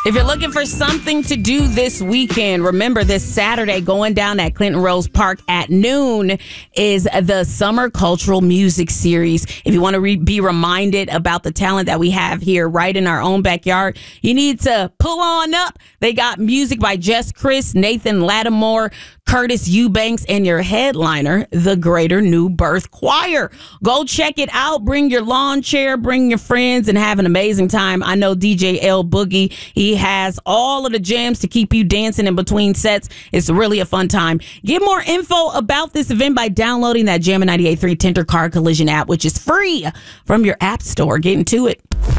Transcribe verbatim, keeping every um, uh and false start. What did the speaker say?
If you're looking for something to do this weekend, remember this Saturday going down at Clinton Rose Park at noon is the Summer Cultural Music Series. If you want to re- be reminded about the talent that we have here right in our own backyard, you need to pull on up. They got music by Jess Chris, Nathan Lattimore, Curtis Eubanks, and your headliner, the Greater New Birth Choir. Go check it out. Bring your lawn chair, bring your friends, and have an amazing time. I know D J L Boogie, he has all of the jams to keep you dancing in between sets. It's really a fun time. Get more info about this event by downloading that Jammin' ninety-eight point three Tender Car Collision app, which is free from your app store. Get into it.